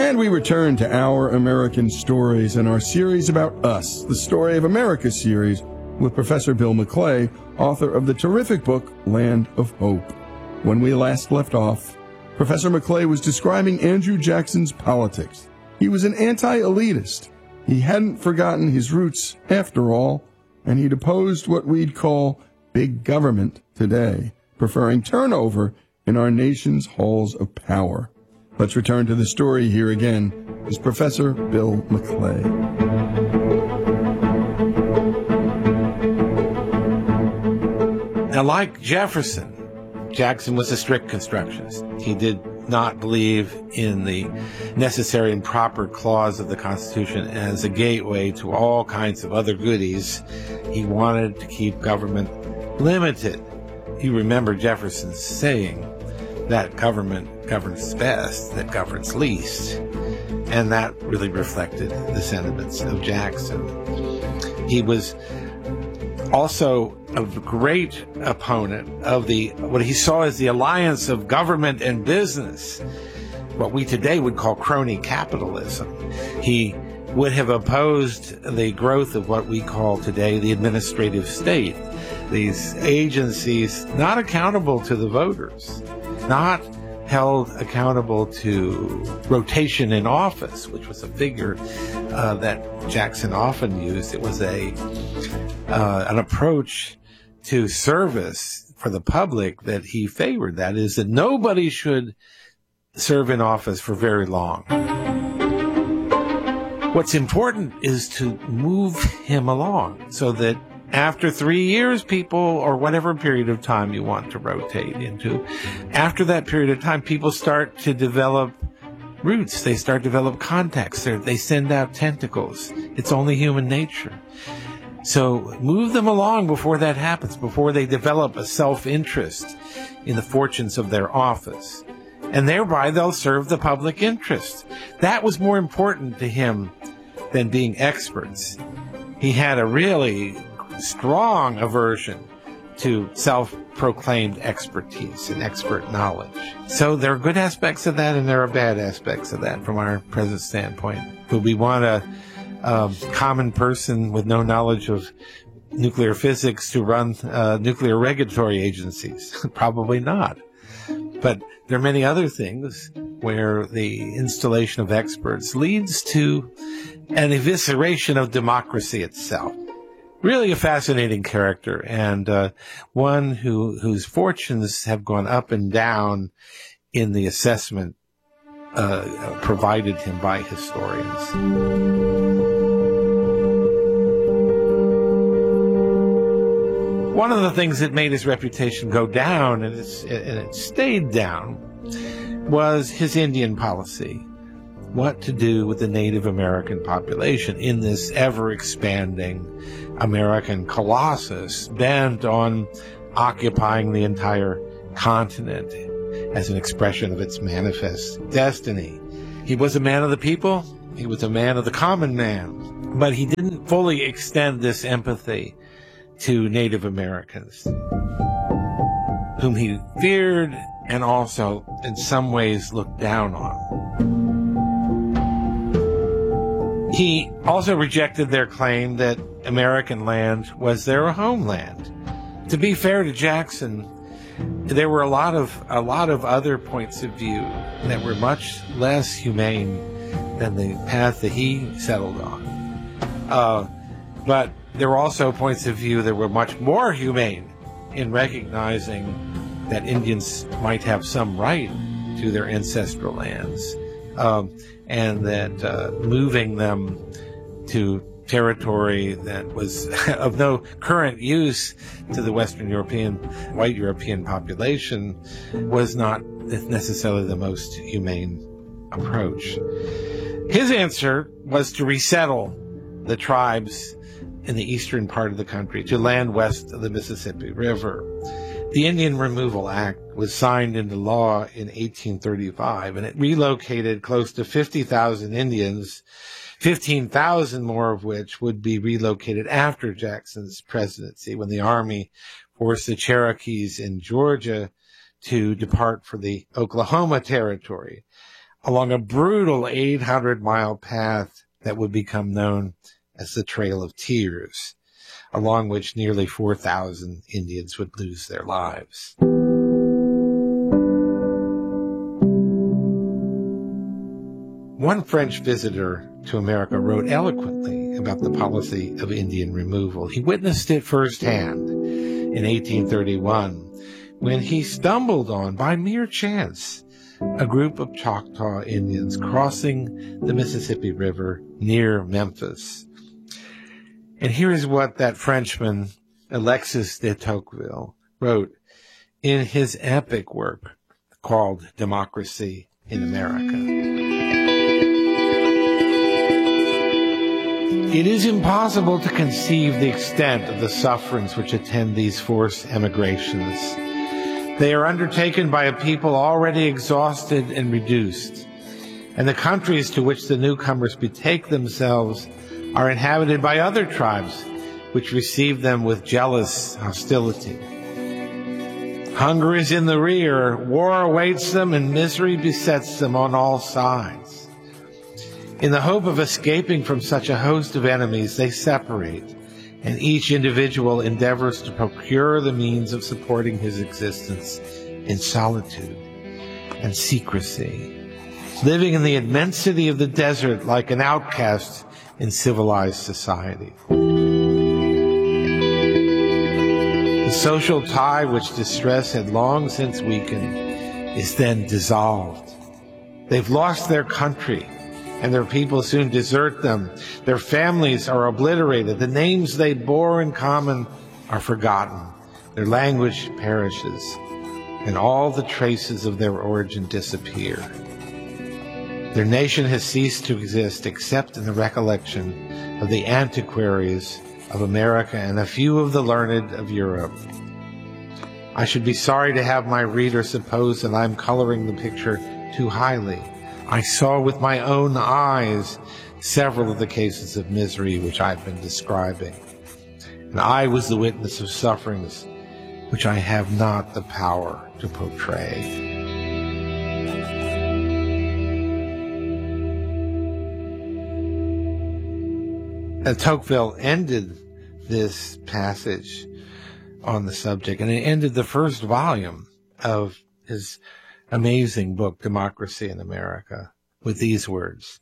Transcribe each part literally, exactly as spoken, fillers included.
And we return to Our American Stories and our series about us, the Story of America series, with Professor Bill McClay, author of the terrific book, Land of Hope. When we last left off, Professor McClay was describing Andrew Jackson's politics. He was an anti-elitist. He hadn't forgotten his roots, after all, and he'd opposed what we'd call big government today, preferring turnover in our nation's halls of power. Let's return to the story. Here again is Professor Bill McClay. Now, like Jefferson, Jackson was a strict constructionist. He did not believe in the necessary and proper clause of the Constitution as a gateway to all kinds of other goodies. He wanted to keep government limited. You remember Jefferson's saying that government governs best, that governs least. And that really reflected the sentiments of Jackson. He was also a great opponent of the what he saw as the alliance of government and business, what we today would call crony capitalism. He would have opposed the growth of what we call today the administrative state, these agencies not accountable to the voters, not held accountable to rotation in office, which was a figure uh, that Jackson often used. It was a uh, an approach to service for the public that he favored. That is, that nobody should serve in office for very long. What's important is to move him along so that after three years, people, or whatever period of time you want to rotate into, after that period of time, people start to develop roots. They start to develop contacts. They're, they send out tentacles. It's only human nature. So move them along before that happens, before they develop a self-interest in the fortunes of their office. And thereby they'll serve the public interest. That was more important to him than being experts. He had a really strong aversion to self-proclaimed expertise and expert knowledge. So there are good aspects of that and there are bad aspects of that from our present standpoint. Would we want a um, common person with no knowledge of nuclear physics to run uh, nuclear regulatory agencies? Probably not. But there are many other things where the installation of experts leads to an evisceration of democracy itself. Really a fascinating character, and uh, one who whose fortunes have gone up and down in the assessment uh, provided him by historians. One of the things that made his reputation go down, and, it's, and it stayed down, was his Indian policy. What to do with the Native American population in this ever-expanding American colossus bent on occupying the entire continent as an expression of its manifest destiny. He was a man of the people. He was a man of the common man. But he didn't fully extend this empathy to Native Americans, whom he feared and also in some ways looked down on. He also rejected their claim that American land was their homeland. To be fair to Jackson, there were a lot of a lot of other points of view that were much less humane than the path that he settled on. Uh, but there were also points of view that were much more humane in recognizing that Indians might have some right to their ancestral lands. Um, and that uh, moving them to territory that was of no current use to the Western European, white European population was not necessarily the most humane approach. His answer was to resettle the tribes in the eastern part of the country, to land west of the Mississippi River. The Indian Removal Act was signed into law in eighteen thirty-five, and it relocated close to fifty thousand Indians, fifteen thousand more of which would be relocated after Jackson's presidency, when the Army forced the Cherokees in Georgia to depart for the Oklahoma Territory. along a brutal eight hundred mile path that would become known as the Trail of Tears, along which nearly four thousand Indians would lose their lives. One French visitor to America wrote eloquently about the policy of Indian removal. He witnessed it firsthand in eighteen thirty-one when he stumbled on, by mere chance, a group of Choctaw Indians crossing the Mississippi River near Memphis. And here is what that Frenchman, Alexis de Tocqueville, wrote in his epic work called Democracy in America. It is impossible to conceive the extent of the sufferings which attend these forced emigrations. They are undertaken by a people already exhausted and reduced, and the countries to which the newcomers betake themselves are inhabited by other tribes which receive them with jealous hostility. Hunger is in the rear, war awaits them, and misery besets them on all sides. In the hope of escaping from such a host of enemies, they separate, and each individual endeavors to procure the means of supporting his existence in solitude and secrecy, living in the immensity of the desert like an outcast in civilized society. The social tie which distress had long since weakened is then dissolved. They've lost their country, and their people soon desert them. Their families are obliterated. The names they bore in common are forgotten. Their language perishes, and all the traces of their origin disappear. Their nation has ceased to exist except in the recollection of the antiquaries of America and a few of the learned of Europe. I should be sorry to have my reader suppose that I'm coloring the picture too highly. I saw with my own eyes several of the cases of misery which I've been describing, and I was the witness of sufferings which I have not the power to portray. And Tocqueville ended this passage on the subject, and it ended the first volume of his amazing book, Democracy in America, with these words: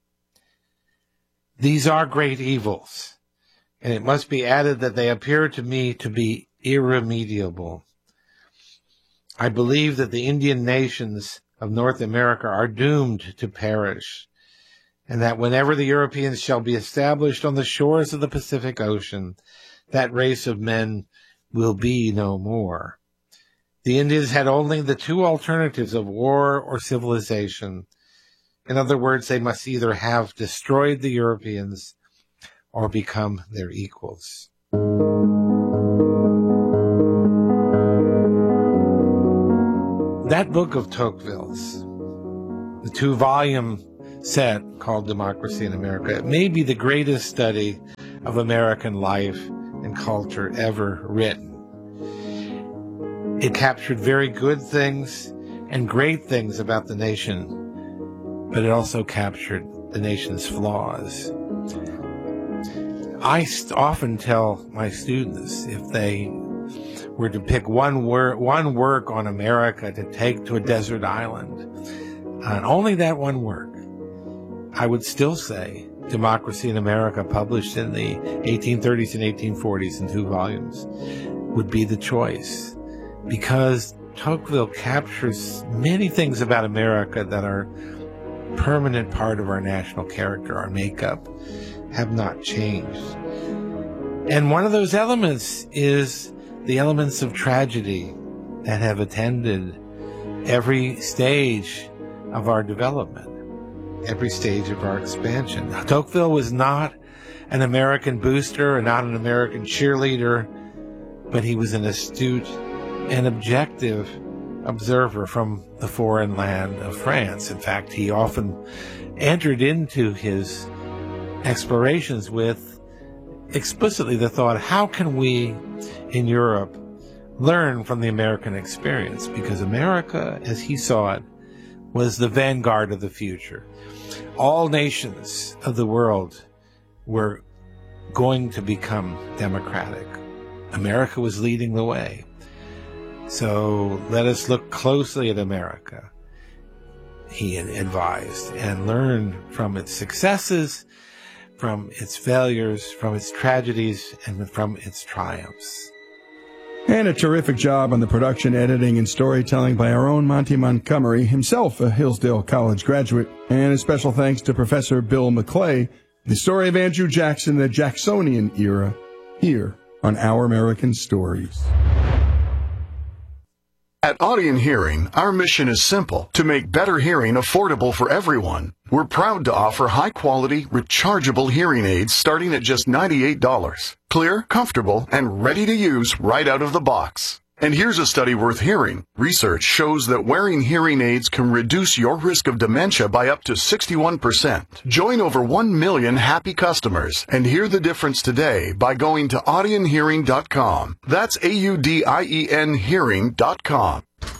"These are great evils, and it must be added that they appear to me to be irremediable. I believe that the Indian nations of North America are doomed to perish, and that whenever the Europeans shall be established on the shores of the Pacific Ocean, that race of men will be no more. The Indians had only the two alternatives of war or civilization. In other words, they must either have destroyed the Europeans or become their equals." That book of Tocqueville's, the two-volume set called Democracy in America, it may be the greatest study of American life and culture ever written. It captured very good things and great things about the nation, but it also captured the nation's flaws. I often tell my students, if they were to pick one, wor- one work on America to take to a desert island, and only that one work, I would still say Democracy in America, published in the eighteen thirties and eighteen forties in two volumes, would be the choice, because Tocqueville captures many things about America that are permanent part of our national character, our makeup, have not changed. And one of those elements is the elements of tragedy that have attended every stage of our development, every stage of our expansion. Now, Tocqueville was not an American booster and not an American cheerleader, but he was an astute and objective observer from the foreign land of France. In fact, he often entered into his explorations with explicitly the thought, how can we in Europe learn from the American experience? Because America, as he saw it, was the vanguard of the future. All nations of the world were going to become democratic. America was leading the way. So let us look closely at America, he advised, and learn from its successes, from its failures, from its tragedies, and from its triumphs. And a terrific job on the production, editing, and storytelling by our own Monty Montgomery, himself a Hillsdale College graduate. And a special thanks to Professor Bill McClay, the story of Andrew Jackson, the Jacksonian era, here on Our American Stories. At Audion Hearing, our mission is simple: to make better hearing affordable for everyone. We're proud to offer high-quality, rechargeable hearing aids starting at just ninety-eight dollars. Clear, comfortable, and ready to use right out of the box. And here's a study worth hearing. Research shows that wearing hearing aids can reduce your risk of dementia by up to sixty-one percent. Join over one million happy customers and hear the difference today by going to audion hearing dot com. That's A U D I E N hearing dot com.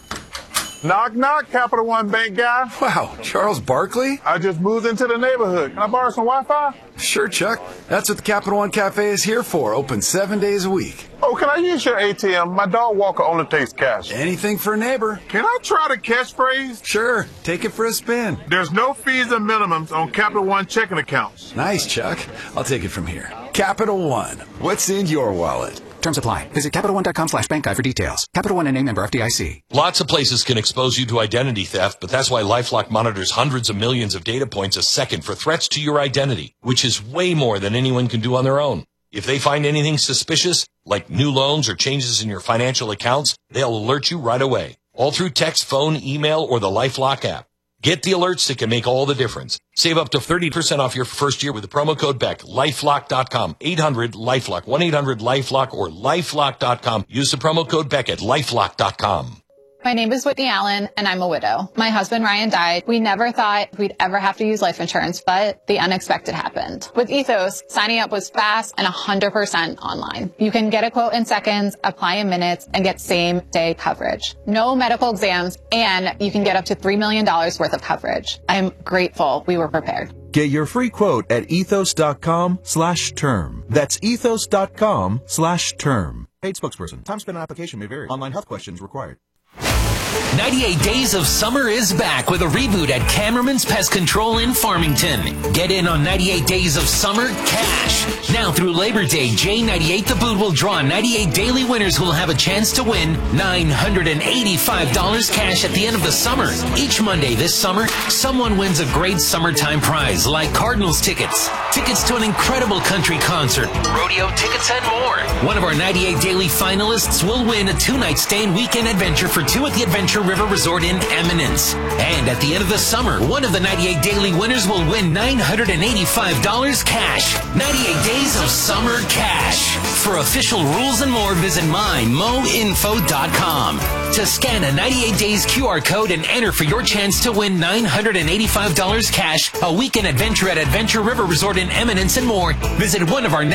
Knock, knock, Capital One Bank guy. Wow, Charles Barkley? I just moved into the neighborhood. Can I borrow some Wi-Fi? Sure, Chuck. That's what the Capital One Cafe is here for. Open seven days a week. Oh, can I use your A T M? My dog walker only takes cash. Anything for a neighbor. Can I try the catchphrase? Sure. Take it for a spin. There's no fees and minimums on Capital One checking accounts. Nice, Chuck. I'll take it from here. Capital One. What's in your wallet? Terms apply. Visit Capital One dot com slash bank guide for details. Capital One N A member F D I C. Lots of places can expose you to identity theft, but that's why LifeLock monitors hundreds of millions of data points a second for threats to your identity, which is way more than anyone can do on their own. If they find anything suspicious, like new loans or changes in your financial accounts, they'll alert you right away, all through text, phone, email, or the LifeLock app. Get the alerts that can make all the difference. Save up to thirty percent off your first year with the promo code BECK. lifelock dot com. eight hundred LifeLock. one eight hundred LifeLock or lifelock dot com. Use the promo code BECK at lifelock dot com. My name is Whitney Allen, and I'm a widow. My husband, Ryan, died. We never thought we'd ever have to use life insurance, but the unexpected happened. With Ethos, signing up was fast and one hundred percent online. You can get a quote in seconds, apply in minutes, and get same-day coverage. No medical exams, and you can get up to three million dollars worth of coverage. I'm grateful we were prepared. Get your free quote at ethos dot com slash term. That's ethos dot com slash term. Paid spokesperson. Time spent on application may vary. Online health questions required. ninety-eight Days of Summer is back with a reboot at Cameraman's Pest Control in Farmington. Get in on ninety-eight Days of Summer cash. Now through Labor Day, J ninety-eight The Boot will draw ninety-eight daily winners who will have a chance to win nine hundred eighty-five dollars cash at the end of the summer. Each Monday this summer, someone wins a great summertime prize like Cardinals tickets, tickets to an incredible country concert, rodeo tickets, and more. One of our ninety-eight daily finalists will win a two-night stay and weekend adventure for two at the Adventure River Resort in Eminence. And at the end of the summer, one of the ninety-eight daily winners will win nine hundred eighty-five dollars cash. ninety-eight Days of Summer cash. For official rules and more, visit my mo info dot com. To scan a ninety-eight days Q R code and enter for your chance to win nine hundred eighty-five dollars cash, a weekend adventure at Adventure River Resort in Eminence, and more, visit one of our